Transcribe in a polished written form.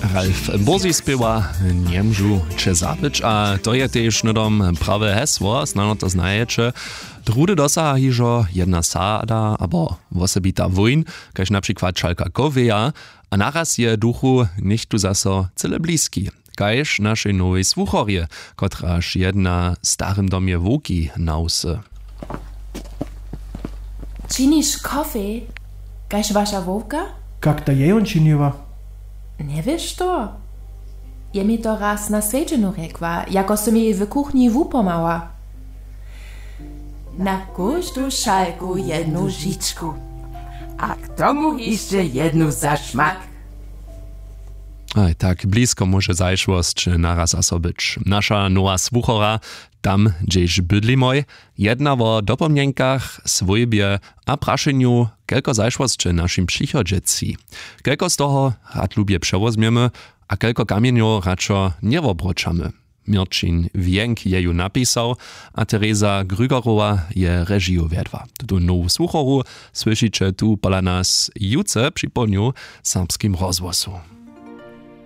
Ralf Bozi spiewa Niemžu Čezapič a to je tež nedom prawe hesło, znano to znajecie. Drudy dosaha hižo jedna sada, abo wosebita wojn, kaž na przykład Schalka Koweja, a naraz je duchu nicht tu zaso cyle bliski. Kaž naszej nowej słuchorje, kotraż jedna starym domie Woki nausy. Činiš kafe? Kaž vaša Vovka? Kak ta je on činila? Nie wiesz to? Je mi to raz na svedženu rekła, jako se mi w kuchni wupomała. Na każdą szalku jedną życzku, a k tomu jeszcze jedną za szmak. Aj, tak blisko może zajszłość naraz aso być. Nasza nowa słuchora, tam gdzieś bydlimoj, jedna o dopomnienkach, swojbie a praszeniu, kelko zajszłość naszym przychodzieci. Kelko z toho rad lubie przewozmiemy, a kelko kamienio radšo nie obročamy. Mirčin Wienk je ju napisał, a Teresa Grügerowa je režiju vedła. Tuto nowu słuchoru słyszycie tu pola nas juce przy poniu serbskim rozwosu.